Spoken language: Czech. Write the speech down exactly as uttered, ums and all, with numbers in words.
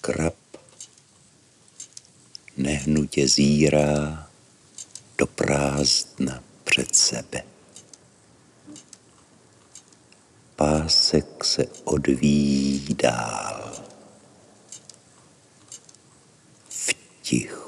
krab nehnutě zírá do prázdna před sebe. Pásek se odvíjí dál v tichu.